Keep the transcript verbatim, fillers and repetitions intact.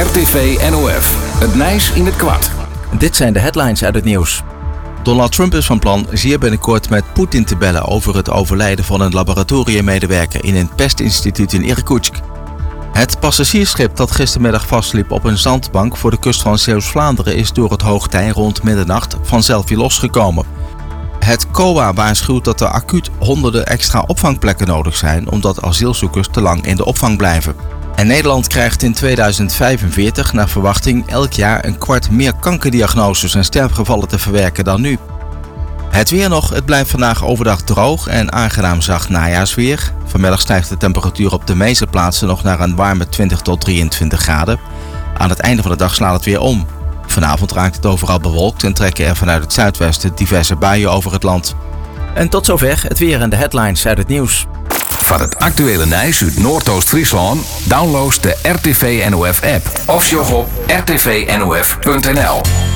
R T V N O F. Het Nijs in het kwart. Dit zijn de headlines uit het nieuws. Donald Trump is van plan zeer binnenkort met Poetin te bellen over het overlijden van een laboratoriummedewerker in een pestinstituut in Irkutsk. Het passagiersschip dat gistermiddag vastliep op een zandbank voor de kust van Zeeuws-Vlaanderen is door het hoogtij rond middernacht vanzelf weer losgekomen. Het C O A waarschuwt dat er acuut honderden extra opvangplekken nodig zijn omdat asielzoekers te lang in de opvang blijven. En Nederland krijgt in tweeduizend vijfenveertig naar verwachting elk jaar een kwart meer kankerdiagnoses en sterfgevallen te verwerken dan nu. Het weer nog, het blijft vandaag overdag droog en aangenaam zacht najaarsweer. Vanmiddag stijgt de temperatuur op de meeste plaatsen nog naar een warme twintig tot drieëntwintig graden. Aan het einde van de dag slaat het weer om. Vanavond raakt het overal bewolkt en trekken er vanuit het zuidwesten diverse buien over het land. En tot zover het weer en de headlines uit het nieuws. Van het actuele Nijs uit Noordoost-Friesland download de R T V N O F app of sjog op r t v n o f punt n l.